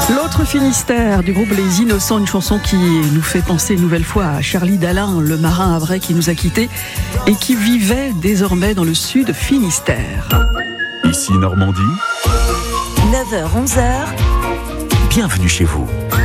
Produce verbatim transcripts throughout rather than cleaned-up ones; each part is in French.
L'autre Finistère du groupe Les Innocents, une chanson qui nous fait penser une nouvelle fois à Charlie Dalin, le marin havrais qui nous a quittés et qui vivait désormais dans le sud Finistère. Ici Normandie. neuf heures onze heures. Bienvenue chez vous.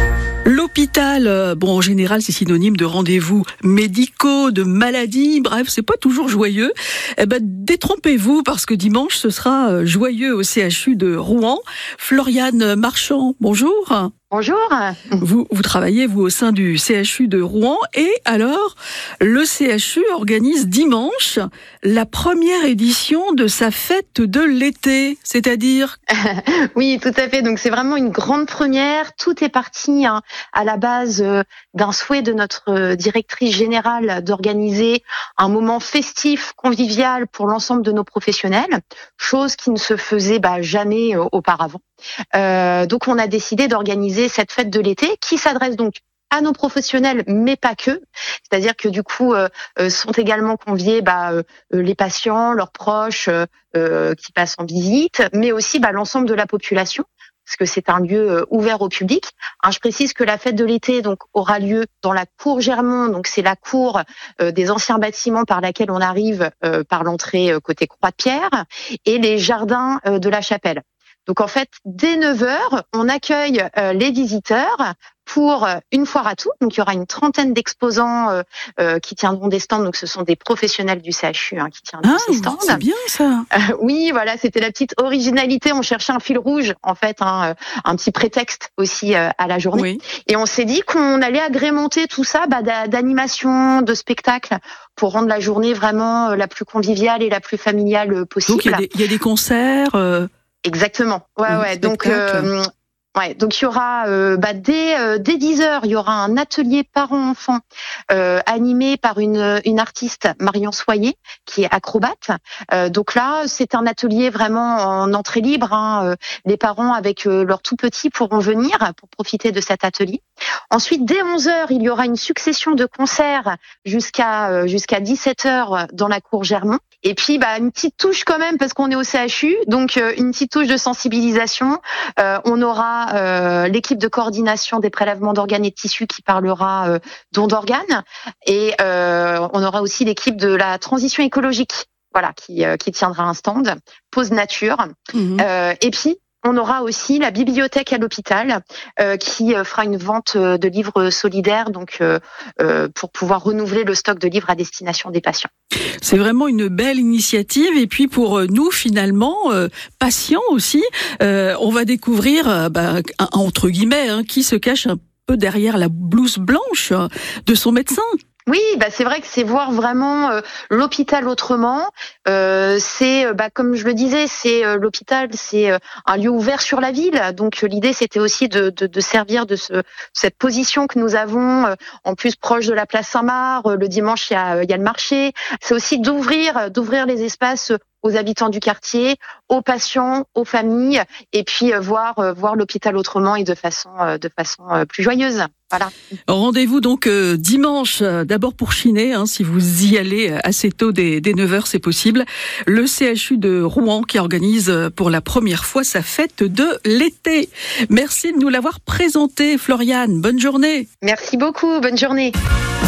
L'hôpital, bon, en général, c'est synonyme de rendez-vous médicaux, de maladies, bref, c'est pas toujours joyeux. Eh ben, détrompez-vous, parce que dimanche, ce sera joyeux au C H U de Rouen. Floriane Marchand, bonjour. Bonjour. Vous, vous travaillez, vous, au sein du C H U de Rouen. Et alors, le C H U organise dimanche la première édition de sa fête de l'été, c'est-à-dire... Oui, tout à fait. Donc, c'est vraiment une grande première. Tout est parti hein, à la base euh, d'un souhait de notre euh, directrice générale d'organiser un moment festif, convivial pour l'ensemble de nos professionnels, chose qui ne se faisait bah, jamais euh, auparavant. Euh, donc, on a décidé d'organiser cette fête de l'été qui s'adresse donc à nos professionnels, mais pas que. C'est-à-dire que du coup, euh, sont également conviés bah, euh, les patients, leurs proches euh, qui passent en visite, mais aussi bah, l'ensemble de la population, parce que c'est un lieu euh, ouvert au public. Hein, je précise que la fête de l'été donc aura lieu dans la cour Germont, donc c'est la cour euh, des anciens bâtiments par laquelle on arrive euh, par l'entrée euh, côté Croix-de-Pierre, et les jardins euh, de la chapelle. Donc en fait, dès neuf heures, on accueille euh, les visiteurs pour euh, une foire à tout. Donc il y aura une trentaine d'exposants euh, euh, qui tiendront des stands. Donc ce sont des professionnels du C H U hein, qui tiendront ah, ces stands. C'est bien ça. Euh, oui, voilà, c'était la petite originalité. On cherchait un fil rouge, en fait, hein, un petit prétexte aussi euh, à la journée. Oui. Et on s'est dit qu'on allait agrémenter tout ça bah, d'animation, de spectacles pour rendre la journée vraiment euh, la plus conviviale et la plus familiale possible. Donc il y a des, il y a des concerts. Euh... Exactement. Ouais, Mmh, ouais. Donc, euh, ouais. Donc, il y aura euh, bah, dès euh, dès dix heures, il y aura un atelier parents-enfants euh, animé par une une artiste, Marion Soyer, qui est acrobate. Euh, donc là, c'est un atelier vraiment en entrée libre. Hein. Les parents avec euh, leurs tout petits pourront venir pour profiter de cet atelier. Ensuite, dès onze heures, il y aura une succession de concerts jusqu'à euh, jusqu'à dix-sept heures dans la cour Germont. Et puis, bah, une petite touche quand même, parce qu'on est au C H U, donc euh, une petite touche de sensibilisation. Euh, on aura euh, l'équipe de coordination des prélèvements d'organes et de tissus qui parlera euh, don d'organes. Et euh, on aura aussi l'équipe de la transition écologique, voilà, qui, euh, qui tiendra un stand, pause nature. Mmh. Euh, et puis, on aura aussi la bibliothèque à l'hôpital euh, qui euh, fera une vente de livres solidaires donc euh, euh, pour pouvoir renouveler le stock de livres à destination des patients. C'est vraiment une belle initiative et puis pour nous finalement euh, patients aussi, euh, on va découvrir euh, bah, un, entre guillemets hein, qui se cache un peu derrière la blouse blanche de son médecin. Oui, bah c'est vrai que c'est voir vraiment euh, l'hôpital autrement. Euh, c'est, bah, comme je le disais, c'est euh, l'hôpital, c'est euh, un lieu ouvert sur la ville. Donc euh, l'idée, c'était aussi de, de, de servir de ce, cette position que nous avons, euh, en plus proche de la place Saint-Marc. Euh, le dimanche, il y a, il y a le marché. C'est aussi d'ouvrir, d'ouvrir les espaces aux habitants du quartier, aux patients, aux familles, et puis euh, voir euh, voir l'hôpital autrement et de façon euh, de façon euh, plus joyeuse. Voilà. Rendez-vous donc euh, dimanche, euh, d'abord pour chiner, hein, si vous y allez assez tôt, dès, dès neuf heures, c'est possible. Le C H U de Rouen qui organise pour la première fois sa fête de l'été. Merci de nous l'avoir présenté, Floriane. Bonne journée. Merci beaucoup. Bonne journée.